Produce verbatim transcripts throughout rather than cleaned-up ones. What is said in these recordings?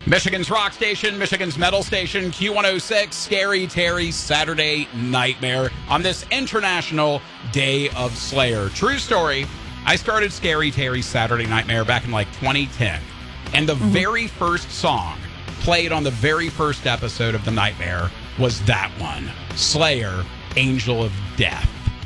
Michigan's rock station, Michigan's metal station, Q one oh six, Scary Terry's Saturday Nightmare on this International Day of Slayer. True story, I started Scary Terry's Saturday Nightmare back in like twenty ten. And the mm-hmm. very first song played on the very first episode of The Nightmare was that one, Slayer, Angel of Death.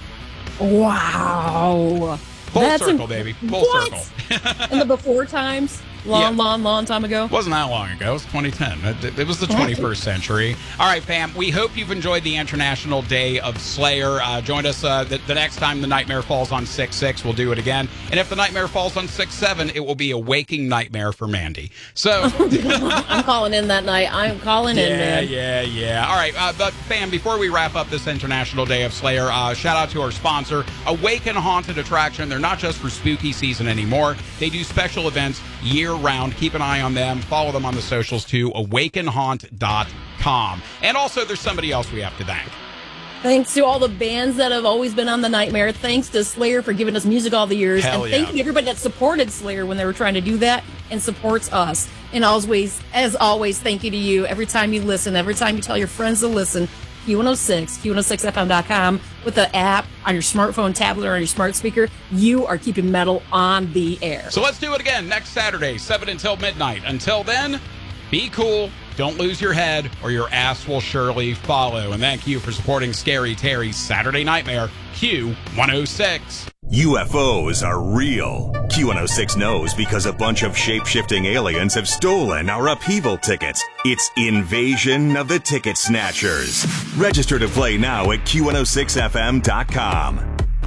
Wow. Full That's circle, a, baby. Full what? circle. In the before times? Long, yeah. long, long time ago? Wasn't that long ago. It was twenty ten. It, it was the twenty-first century. All right, fam. We hope you've enjoyed the International Day of Slayer. Uh, join us uh, the, the next time The Nightmare falls on six six. We'll do it again. And if The Nightmare falls on six seven, it will be a waking nightmare for Mandy. So I'm calling in that night. I'm calling yeah, in, man. Yeah, yeah, yeah. All right. Uh, but, fam, before we wrap up this International Day of Slayer, uh, shout out to our sponsor, Awaken Haunted Attraction. They're not just for spooky season anymore. They do special events year-round. Keep an eye on them. Follow them on the socials, too. awaken haunt dot com. And also, there's somebody else we have to thank. Thanks to all the bands that have always been on The Nightmare. Thanks to Slayer for giving us music all the years. Hell and thank yeah. you to everybody that supported Slayer when they were trying to do that and supports us. And always, as always, thank you to you. Every time you listen, every time you tell your friends to listen, Q one oh six, Q one oh six F M dot com, with the app on your smartphone, tablet, or on your smart speaker, you are keeping metal on the air. So let's do it again next Saturday, seven until midnight. Until then, be cool, don't lose your head, or your ass will surely follow. And thank you for supporting Scary Terry's Saturday Nightmare, Q one oh six. U F Os are real. Q one oh six knows because a bunch of shape-shifting aliens have stolen our upheaval tickets. It's Invasion of the Ticket Snatchers. Register to play now at Q one oh six F M dot com.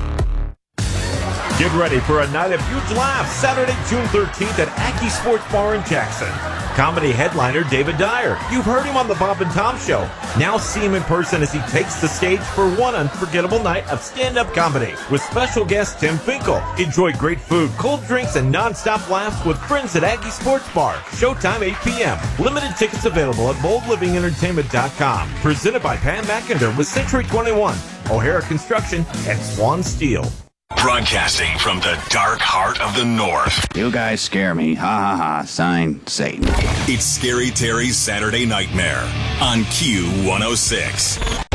Get ready for a night of huge laughs Saturday, June thirteenth at Aggie Sports Bar in Jackson. Comedy headliner David Dyer. You've heard him on the Bob and Tom Show. Now see him in person as he takes the stage for one unforgettable night of stand-up comedy with special guest Tim Finkel. Enjoy great food, cold drinks, and non-stop laughs with friends at Aggie Sports Bar. Showtime eight p.m. Limited tickets available at bold living entertainment dot com. Presented by Pam McInder with Century twenty-one, O'Hara Construction, and Swan Steel. Broadcasting from the dark heart of the North. You guys scare me. Ha ha ha. Signed, Satan. It's Scary Terry's Saturday Nightmare on Q one oh six.